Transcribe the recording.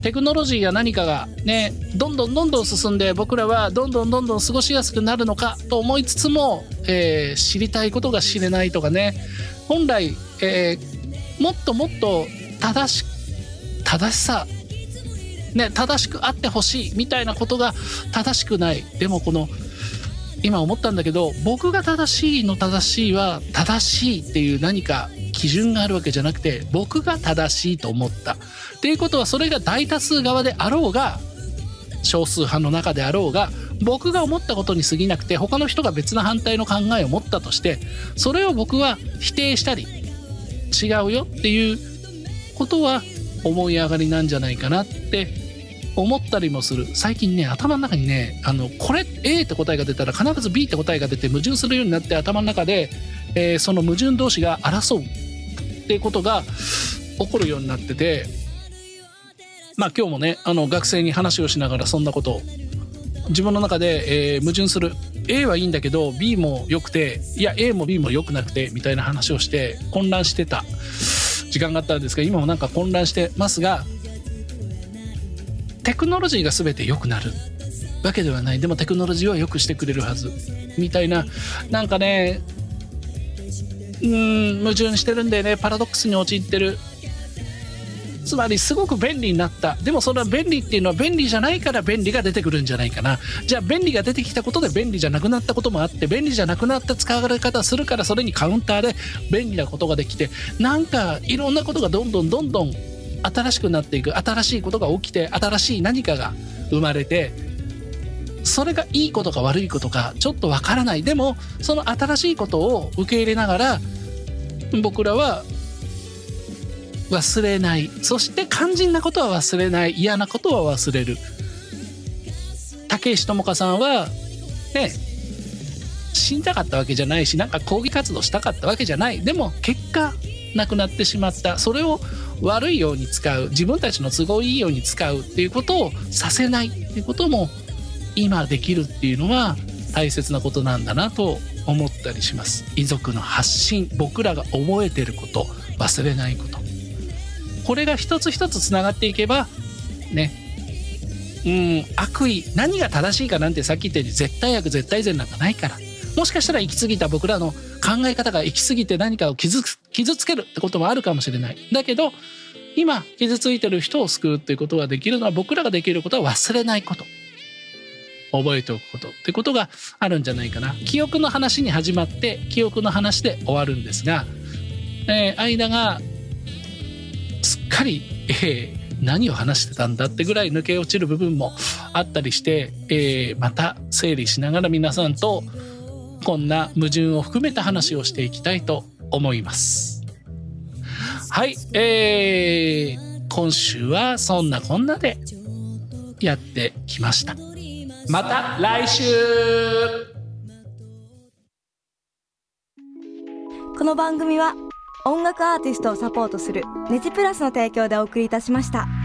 テクノロジーや何かがねどんどん進んで僕らはどんどん過ごしやすくなるのかと思いつつも、知りたいことが知れないとかね、本来、もっと正しさね、正しくあってほしいみたいなことが正しくない。でもこの今思ったんだけど、僕が正しいは正しいっていう何か基準があるわけじゃなくて、僕が正しいと思ったっていうことは、それが大多数側であろうが少数派の中であろうが、僕が思ったことに過ぎなくて、他の人が別な反対の考えを持ったとして、それを僕は否定したり違うよっていうことは思い上がりなんじゃないかなって思ったりもする。最近ね、頭の中にね、これ A って答えが出たら必ず B って答えが出て矛盾するようになって、頭の中で、その矛盾同士が争うっていうことが起こるようになってて、まあ今日もね、学生に話をしながらそんなことを自分の中で、矛盾する A はいいんだけど B も良くて、いや A も B も良くなくてみたいな話をして混乱してた時間があったんですが、今もなんか混乱してますが、テクノロジーが全て良くなるわけではない。でもテクノロジーは良くしてくれるはずみたいな、なんかね、矛盾してるんでね、パラドックスに陥ってる。つまりすごく便利になった。でもそれは便利っていうのは便利じゃないから便利が出てくるんじゃないかな。じゃあ便利が出てきたことで便利じゃなくなったこともあって、便利じゃなくなった使われ方するから、それにカウンターで便利なことができて、なんかいろんなことがどんどん新しくなっていく。新しいことが起きて、新しい何かが生まれて、それがいいことか悪いことかちょっとわからない。でもその新しいことを受け入れながら、僕らは忘れない。そして肝心なことは忘れない。嫌なことは忘れる。竹石智香さんはね、死んだかったわけじゃないし、なんか抗議活動したかったわけじゃない。でも結果亡くなってしまった。それを悪いように使う、自分たちの都合いいように使うっていうことをさせないっていうことも今できるっていうのは大切なことなんだなと思ったりします。遺族の発信、僕らが覚えてること、忘れないこと、これが一つ一つつながっていけばね、悪意、何が正しいかなんてさっき言ったように絶対悪絶対善なんかないから。もしかしたら行き過ぎた僕らの考え方が行き過ぎて何かを傷つけるってこともあるかもしれない。だけど今傷ついてる人を救うっていうことができるのは、僕らができることは忘れないこと、覚えておくことってことがあるんじゃないかな。記憶の話に始まって記憶の話で終わるんですが、間がすっかり、何を話してたんだってぐらい抜け落ちる部分もあったりして、また整理しながら皆さんとこんな矛盾を含めた話をしていきたいと思います。はい、今週はそんなこんなでやってきました。また来週。 この番組は音楽アーティストをサポートするネジプラスの提供でお送りいたしました。